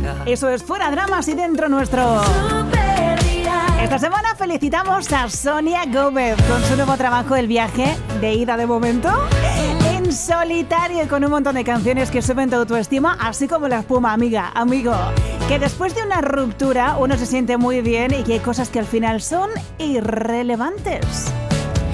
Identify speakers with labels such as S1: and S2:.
S1: Eso es Fuera Dramas y Dentro Nuestro. Esta semana felicitamos a Sonia Gómez con su nuevo trabajo El Viaje, de ida de momento, en solitario y con un montón de canciones que suben tu autoestima, así como la espuma, amiga, amigo. Que después de una ruptura uno se siente muy bien y que hay cosas que al final son irrelevantes.